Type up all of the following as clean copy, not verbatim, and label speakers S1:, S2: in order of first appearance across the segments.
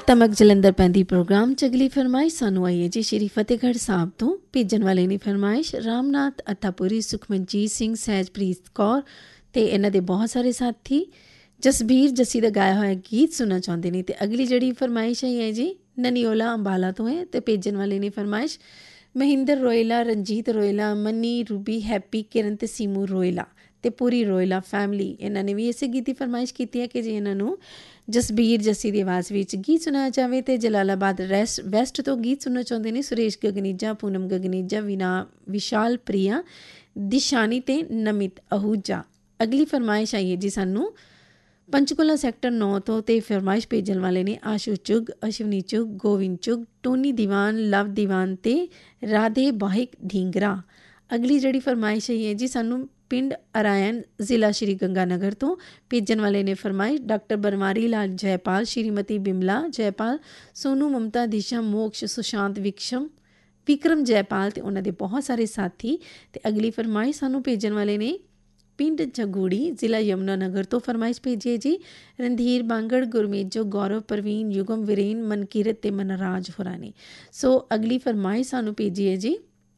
S1: ਤਮਕ ਜਲੰਧਰ ਪੈਂਦੀ ਪ੍ਰੋਗਰਾਮ 'ਚ ਅਗਲੀ ਫਰਮਾਇਸ਼ ਸਾਨੂੰ ਆਈ ਹੈ ਜੀ ਸ਼੍ਰੀ ਫਤਿਹਗੜ੍ਹ ਸਾਹਿਬ ਤੋਂ। ਭੇਜਣ ਵਾਲੇ ਨੇ ਫਰਮਾਇਸ਼ ਰਾਮਨਾਥ ਅੱਤਾਪੁਰੀ, ਸੁਖਮਨਜੀਤ ਸਿੰਘ, ਸਹਿਜਪ੍ਰੀਤ ਕੌਰ ਅਤੇ ਇਹਨਾਂ ਦੇ ਬਹੁਤ ਸਾਰੇ ਸਾਥੀ ਜਸਬੀਰ ਜੱਸੀ ਦਾ ਗਾਇਆ ਹੋਇਆ ਗੀਤ ਸੁਣਨਾ ਚਾਹੁੰਦੇ ਨੇ। ਅਤੇ ਅਗਲੀ ਜਿਹੜੀ ਫਰਮਾਇਸ਼ ਆਈ ਹੈ ਜੀ ਨਨਿਓਲਾ ਅੰਬਾਲਾ ਤੋਂ ਹੈ ਅਤੇ ਭੇਜਣ ਵਾਲੇ ਨੇ ਫਰਮਾਇਸ਼ Mahinder ਰੋਇਲਾ, Ranjit ਰੋਇਲਾ, money, Ruby, happy, ਕਿਰਨ ਅਤੇ ਸੀਮੂ ਰੋਇਲਾ ਅਤੇ ਪੂਰੀ ਰੋਇਲਾ ਫੈਮਲੀ। ਇਹਨਾਂ ਨੇ ਵੀ ਇਸੇ ਗੀਤ ਦੀ ਫਰਮਾਇਸ਼ ਕੀਤੀ ਹੈ ਕਿ ਜੇ ਇਹਨਾਂ ਨੂੰ ਜਸਬੀਰ ਜੱਸੀ ਦੀ ਆਵਾਜ਼ ਵਿੱਚ ਗੀਤ ਸੁਣਾਇਆ ਜਾਵੇ। ਅਤੇ ਜਲਾਲਾਬਾਦ ਵੈਸਟ ਤੋਂ ਗੀਤ ਸੁਣਨਾ ਚਾਹੁੰਦੇ ਨੇ ਸੁਰੇਸ਼ ਗਗਨੀਜਾ, ਪੂਨਮ ਗਗਨੀਜਾ, ਵਿਸ਼ਾਲ ਪ੍ਰਿਆ, ਦਿਸ਼ਾਨੀ ਅਤੇ ਨਮਿਤ ਅਹੂਜਾ। ਅਗਲੀ ਫਰਮਾਇਸ਼ ਆਈ ਹੈ ਜੀ ਸਾਨੂੰ ਪੰਚਕੂਲਾ ਸੈਕਟਰ 9 ਤੋਂ। ਅਤੇ ਫਰਮਾਇਸ਼ ਭੇਜਣ ਵਾਲੇ ਨੇ ਆਸ਼ੂ ਚੁਗ, ਅਸ਼ਵਨੀ ਚੁਗ, ਗੋਵਿੰਦ ਚੁਗ, ਟੋਨੀ ਦੀਵਾਨ, ਲਵ ਦੀਵਾਨ ਅਤੇ ਰਾਧੇ ਬਾਹਿਕ ਢੀਂਗਰਾ। ਅਗਲੀ ਜਿਹੜੀ ਫਰਮਾਇਸ਼ ਆਈ ਹੈ ਜੀ ਸਾਨੂੰ ਪਿੰਡ ਅਰਾਇਣ, ਜ਼ਿਲ੍ਹਾ ਸ਼੍ਰੀ ਗੰਗਾਨਗਰ ਤੋਂ। ਭੇਜਣ ਵਾਲੇ ਨੇ ਫਰਮਾਇਸ਼ ਡਾਕਟਰ ਬਨਵਾਰੀ ਲਾਲ ਜੈਪਾਲ, ਸ਼੍ਰੀਮਤੀ ਬਿਮਲਾ ਜੈਪਾਲ, ਸੋਨੂ, ਮਮਤਾ, ਦਿਸ਼ਾ, ਮੋਕਸ਼, ਸੁਸ਼ਾਂਤ, ਵਿਕਰਮ ਜੈਪਾਲ ਅਤੇ ਉਹਨਾਂ ਦੇ ਬਹੁਤ ਸਾਰੇ ਸਾਥੀ। ਅਤੇ ਅਗਲੀ ਫਰਮਾਇਸ਼ ਸਾਨੂੰ ਭੇਜਣ ਵਾਲੇ ਨੇ ਪਿੰਡ ਜਗੂੜੀ, ਜ਼ਿਲ੍ਹਾ ਯਮੁਨਾ ਨਗਰ ਤੋਂ। ਫਰਮਾਇਸ਼ ਭੇਜੀਏ ਜੀ ਰਣਧੀਰ ਬਾਂਗੜ, ਗੁਰਮੇਜੋ, ਗੌਰਵ, ਪ੍ਰਵੀਨ, ਯੁਗਮ, ਵੀਰੇਨ, ਮਨਕੀਰਤ ਅਤੇ ਮਨਰਾਜ ਹੋਰਾਂ ਨੇ। ਸੋ ਅਗਲੀ ਫਰਮਾਇਸ਼ ਸਾਨੂੰ ਭੇਜੀਏ ਜੀ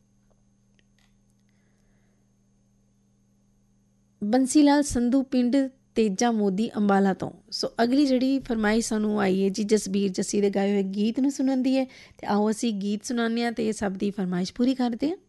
S1: ਬੰਸੀ ਲਾਲ ਸੰਧੂ, ਪਿੰਡ ਤੇਜਾ ਮੋਦੀ, ਅੰਬਾਲਾ ਤੋਂ। ਸੋ ਅਗਲੀ ਜਿਹੜੀ ਫਰਮਾਇਸ਼ ਸਾਨੂੰ ਆਈ ਹੈ ਜੀ ਜਸਬੀਰ ਜੱਸੀ ਦੇ ਗਾਏ ਹੋਏ ਗੀਤ ਨੂੰ ਸੁਣਨ ਦੀ ਹੈ। ਅਤੇ ਆਓ ਅਸੀਂ ਗੀਤ ਸੁਣਾਉਂਦੇ ਹਾਂ ਅਤੇ ਇਹ ਸਭ ਦੀ ਫਰਮਾਇਸ਼ ਪੂਰੀ ਕਰਦੇ ਹਾਂ।